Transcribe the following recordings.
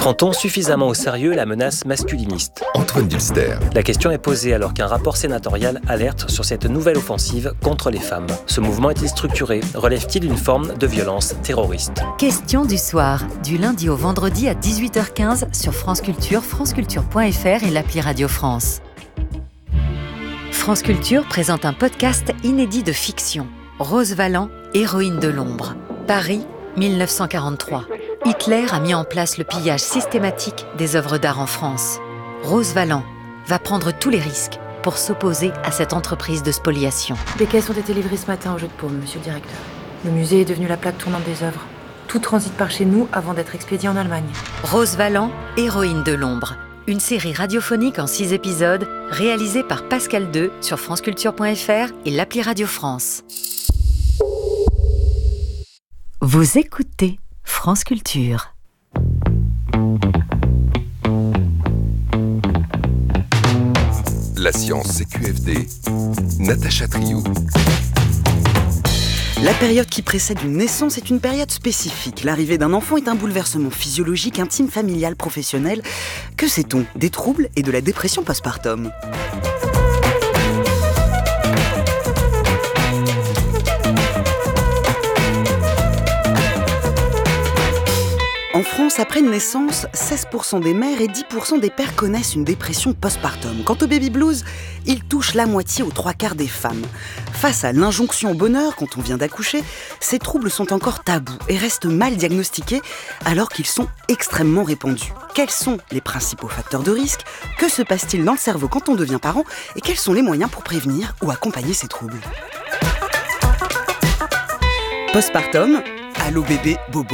Prend-on suffisamment au sérieux la menace masculiniste ? Antoine Dulster. La question est posée alors qu'un rapport sénatorial alerte sur cette nouvelle offensive contre les femmes. Ce mouvement est-il structuré ? Relève-t-il une forme de violence terroriste ? Question du soir, du lundi au vendredi à 18h15 sur France Culture, franceculture.fr et l'appli Radio France. France Culture présente un podcast inédit de fiction. Rose Valland, héroïne de l'ombre. Paris, 1943. Hitler a mis en place le pillage systématique des œuvres d'art en France. Rose Valland va prendre tous les risques pour s'opposer à cette entreprise de spoliation. Des caisses ont été livrées ce matin au jeu de paume, monsieur le directeur. Le musée est devenu la plaque tournante des œuvres. Tout transite par chez nous avant d'être expédié en Allemagne. Rose Valland, héroïne de l'ombre. Une série radiophonique en 6 épisodes, réalisée par Pascal II sur franceculture.fr et l'appli Radio France. Vous écoutez France Culture. La science CQFD, Natacha Triou. La période qui précède une naissance est une période spécifique. L'arrivée d'un enfant est un bouleversement physiologique, intime, familial, professionnel. Que sait-on des troubles et de la dépression postpartum ? En France, après une naissance, 16% des mères et 10% des pères connaissent une dépression postpartum. Quant au baby blues, il touche la moitié aux 3/4 des femmes. Face à l'injonction au bonheur quand on vient d'accoucher, ces troubles sont encore tabous et restent mal diagnostiqués alors qu'ils sont extrêmement répandus. Quels sont les principaux facteurs de risque ? Que se passe-t-il dans le cerveau quand on devient parent ? Et quels sont les moyens pour prévenir ou accompagner ces troubles ? Postpartum, allô bébé bobo.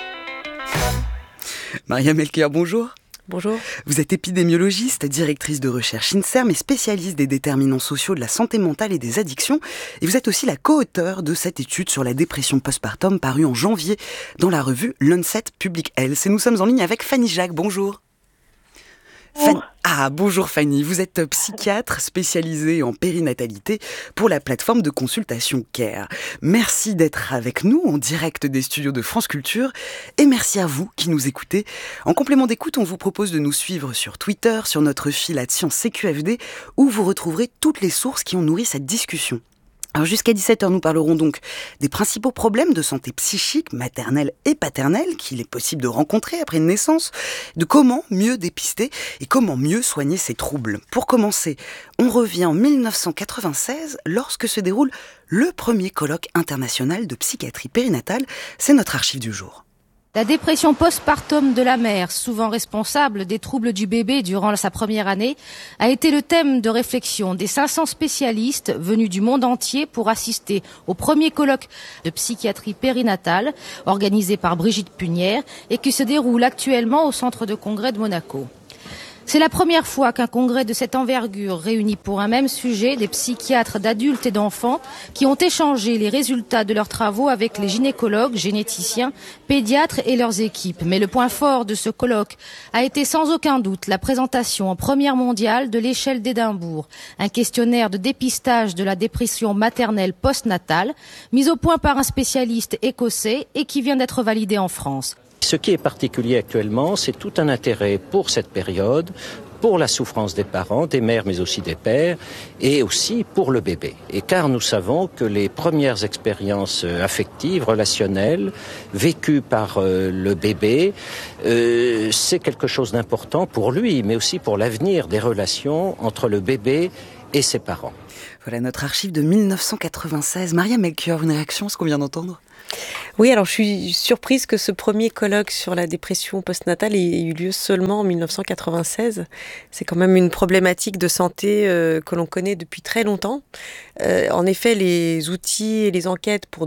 Maria Melchior, bonjour. Bonjour. Vous êtes épidémiologiste, directrice de recherche INSERM et spécialiste des déterminants sociaux de la santé mentale et des addictions. Et vous êtes aussi la co-auteure de cette étude sur la dépression postpartum parue en janvier dans la revue Lancet Public Health. Et nous sommes en ligne avec Fanny Jacques. Bonjour. Bonjour Fanny, vous êtes psychiatre spécialisée en périnatalité pour la plateforme de consultation CARE. Merci d'être avec nous en direct des studios de France Culture et merci à vous qui nous écoutez. En complément d'écoute, on vous propose de nous suivre sur Twitter, sur notre fil @ScienceCQFD où vous retrouverez toutes les sources qui ont nourri cette discussion. Alors jusqu'à 17h, nous parlerons donc des principaux problèmes de santé psychique, maternelle et paternelle qu'il est possible de rencontrer après une naissance, de comment mieux dépister et comment mieux soigner ces troubles. Pour commencer, on revient en 1996 lorsque se déroule le premier colloque international de psychiatrie périnatale. C'est notre archive du jour. La dépression postpartum de la mère, souvent responsable des troubles du bébé durant sa première année, a été le thème de réflexion des 500 spécialistes venus du monde entier pour assister au premier colloque de psychiatrie périnatale organisé par Brigitte Punière et qui se déroule actuellement au Centre de congrès de Monaco. C'est la première fois qu'un congrès de cette envergure réunit pour un même sujet des psychiatres d'adultes et d'enfants qui ont échangé les résultats de leurs travaux avec les gynécologues, généticiens, pédiatres et leurs équipes. Mais le point fort de ce colloque a été sans aucun doute la présentation en première mondiale de l'échelle d'Édimbourg, un questionnaire de dépistage de la dépression maternelle postnatale, mis au point par un spécialiste écossais et qui vient d'être validé en France. Ce qui est particulier actuellement, c'est tout un intérêt pour cette période, pour la souffrance des parents, des mères mais aussi des pères, et aussi pour le bébé. Et car nous savons que les premières expériences affectives, relationnelles, vécues par le bébé, c'est quelque chose d'important pour lui, mais aussi pour l'avenir des relations entre le bébé et ses parents. Voilà notre archive de 1996. Maria Melchior, une réaction à ce qu'on vient d'entendre ? Oui, alors je suis surprise que ce premier colloque sur la dépression postnatale ait eu lieu seulement en 1996. C'est quand même une problématique de santé que l'on connaît depuis très longtemps. En effet, les outils et les enquêtes pour